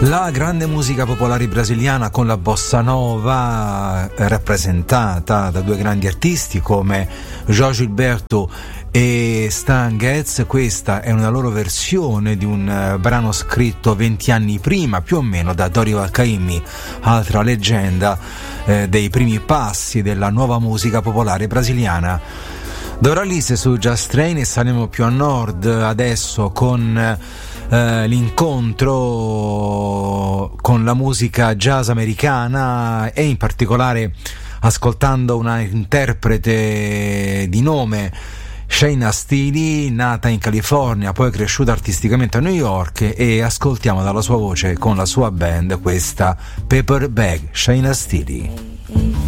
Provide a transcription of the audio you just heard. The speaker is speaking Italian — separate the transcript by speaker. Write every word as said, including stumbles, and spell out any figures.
Speaker 1: La grande musica popolare brasiliana con la bossa nova, rappresentata da due grandi artisti come Jorge Gilberto e Stan Getz. Questa è una loro versione di un brano scritto venti anni prima, più o meno, da Dorival Caymmi, altra leggenda eh, dei primi passi della nuova musica popolare brasiliana. Doralice su Just Train, e saremo più a nord adesso con Uh, l'incontro con la musica jazz americana, e in particolare ascoltando una interprete di nome Shaina Steele, nata in California, poi cresciuta artisticamente a New York, e ascoltiamo dalla sua voce con la sua band questa Paper Bag, Shaina Steele.